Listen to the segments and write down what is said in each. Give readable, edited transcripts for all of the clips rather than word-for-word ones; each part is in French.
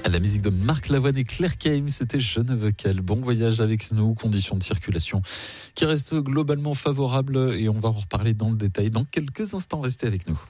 La musique de Marc Lavoine et Claire Kaim, c'était Je ne veux qu'elle. Bon voyage avec nous, conditions de circulation qui restent globalement favorables et on va en reparler dans le détail dans quelques instants. Restez avec nous.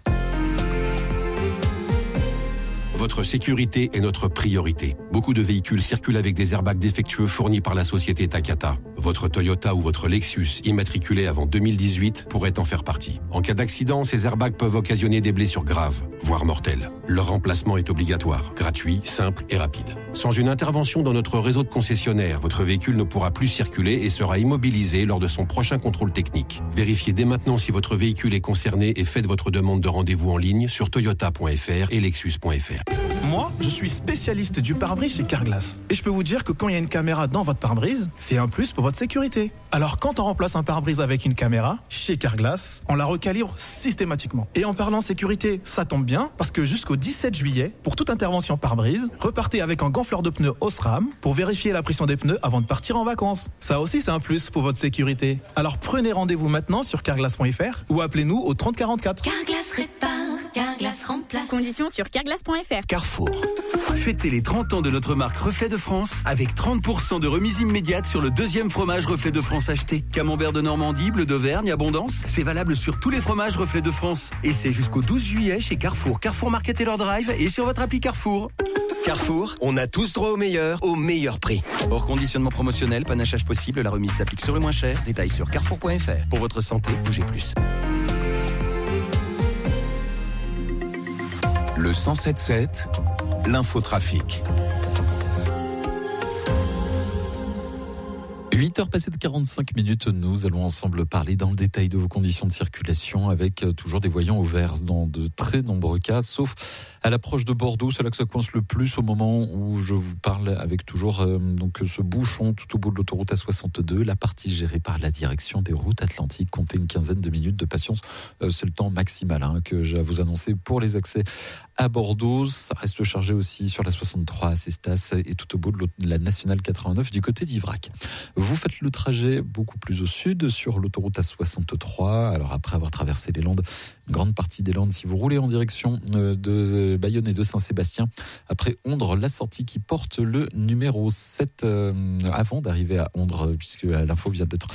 Votre sécurité est notre priorité. Beaucoup de véhicules circulent avec des airbags défectueux fournis par la société Takata. Votre Toyota ou votre Lexus immatriculé avant 2018 pourrait en faire partie. En cas d'accident, ces airbags peuvent occasionner des blessures graves, voire mortelles. Leur remplacement est obligatoire, gratuit, simple et rapide. Sans une intervention dans notre réseau de concessionnaires, votre véhicule ne pourra plus circuler et sera immobilisé lors de son prochain contrôle technique. Vérifiez dès maintenant si votre véhicule est concerné et faites votre demande de rendez-vous en ligne sur toyota.fr et lexus.fr. Moi, je suis spécialiste du pare-brise chez Carglass. Et je peux vous dire que quand il y a une caméra dans votre pare-brise, c'est un plus pour votre sécurité. Alors quand on remplace un pare-brise avec une caméra, chez Carglass, on la recalibre systématiquement. Et en parlant sécurité, ça tombe bien, parce que jusqu'au 17 juillet, pour toute intervention pare-brise, repartez avec un gonfleur de pneus Osram pour vérifier la pression des pneus avant de partir en vacances. Ça aussi, c'est un plus pour votre sécurité. Alors prenez rendez-vous maintenant sur carglass.fr ou appelez-nous au 30 44. Carglass répare, Carglass remplace. Conditions sur carglass.fr. Carrefour. Fêtez les 30 ans de notre marque Reflet de France avec 30% de remise immédiate sur le deuxième fromage Reflet de France acheté. Camembert de Normandie, bleu d'Auvergne, Abondance. C'est valable sur tous les fromages Reflet de France. Et c'est jusqu'au 12 juillet chez Carrefour, Carrefour Market et leur drive et sur votre appli Carrefour. Carrefour, on a tous droit au meilleur prix. Hors conditionnement promotionnel, panachage possible, la remise s'applique sur le moins cher. Détails sur carrefour.fr. Pour votre santé, bougez plus. Le 107.7, l'infotrafic. 8h passées de 45 minutes, nous allons ensemble parler dans le détail de vos conditions de circulation avec toujours des voyants au vert dans de très nombreux cas, sauf à l'approche de Bordeaux. C'est là que ça coince le plus au moment où je vous parle avec toujours donc ce bouchon tout au bout de l'autoroute A62, la partie gérée par la direction des routes atlantiques. Comptez une quinzaine de minutes de patience, c'est le temps maximal que j'ai à vous annoncer pour les accès à Bordeaux. Ça reste chargé aussi sur la 63 à Cestas et tout au bout de la nationale 89 du côté d'Ivrac. Vous faites le trajet beaucoup plus au sud sur l'autoroute A63. Alors après avoir traversé les Landes, une grande partie des Landes, si vous roulez en direction de Bayonne et de Saint-Sébastien, après Ondres, la sortie qui porte le numéro 7 avant d'arriver à Ondres, puisque l'info vient d'être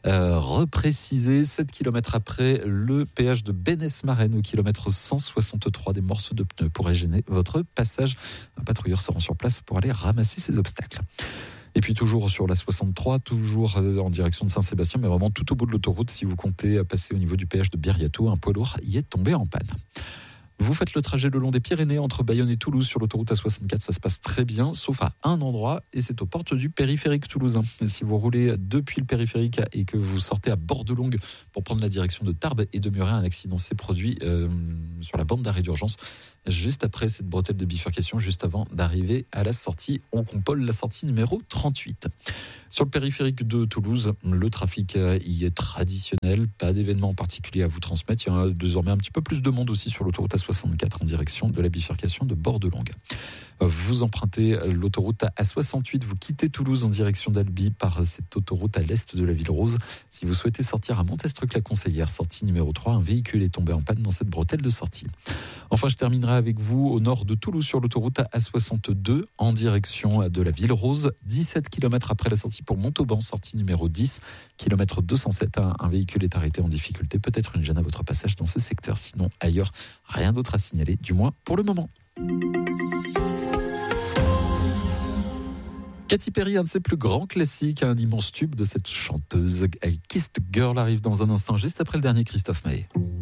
reprécisée. 7 km après le péage de Bénès-Marraine au kilomètre 163, des morceaux de pneus pourraient gêner votre passage. Un patrouilleur se rend sur place pour aller ramasser ces obstacles. Et puis toujours sur la 63, toujours en direction de Saint-Sébastien, mais vraiment tout au bout de l'autoroute, si vous comptez passer au niveau du péage de Biriatou, un poids lourd y est tombé en panne. Vous faites le trajet le long des Pyrénées entre Bayonne et Toulouse sur l'autoroute A64, ça se passe très bien, sauf à un endroit, et c'est aux portes du périphérique toulousain. Et si vous roulez depuis le périphérique et que vous sortez à Bordelongue pour prendre la direction de Tarbes et de Muret, un accident s'est produit sur la bande d'arrêt d'urgence, juste après cette bretelle de bifurcation, juste avant d'arriver à la sortie Oncompole, la sortie numéro 38. Sur le périphérique de Toulouse, le trafic y est traditionnel, pas d'événement particulier à vous transmettre. Il y a désormais un petit peu plus de monde aussi sur l'autoroute A64 en direction de la bifurcation de Bordelongue. Vous empruntez l'autoroute A68, vous quittez Toulouse en direction d'Albi par cette autoroute à l'est de la Ville Rose. Si vous souhaitez sortir à Montestruc-la-Conseillère, sortie numéro 3, un véhicule est tombé en panne dans cette bretelle de sortie. Enfin, je terminerai avec vous au nord de Toulouse sur l'autoroute A62 en direction de la Ville Rose. 17 km après la sortie pour Montauban, sortie numéro 10, kilomètre 207. Un véhicule est arrêté en difficulté. Peut-être une gêne à votre passage dans ce secteur. Sinon, ailleurs, rien d'autre à signaler, du moins pour le moment. Katy Perry, un de ses plus grands classiques, un immense tube de cette chanteuse. Kissed Girl arrive dans un instant, juste après le dernier Christophe Maé.